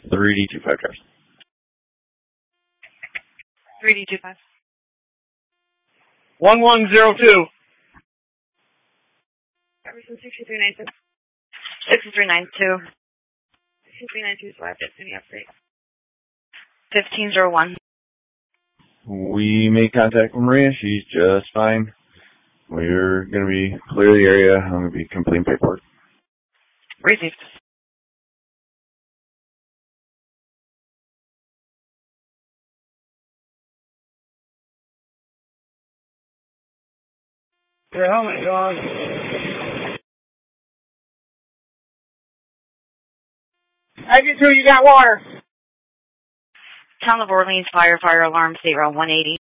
3D25 Travis. 3D25. 1102. Jefferson 6392. 6392. 6392 is live. Any update? 1501. We made contact with Maria. She's just fine. We're going to be clear the area. I'm going to be completing paperwork. Received. Your helmet gone. Exit 2, you got water. Town of Orleans fire alarm, state route 180.